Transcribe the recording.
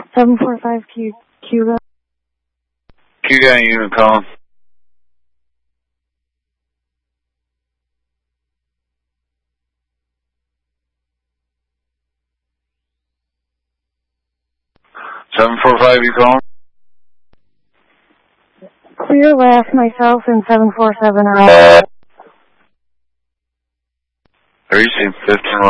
745 Cuba. Cuba unit calling. Seven 4-5, you calling? Clear last, myself and 747 are out. Are you seeing 1511?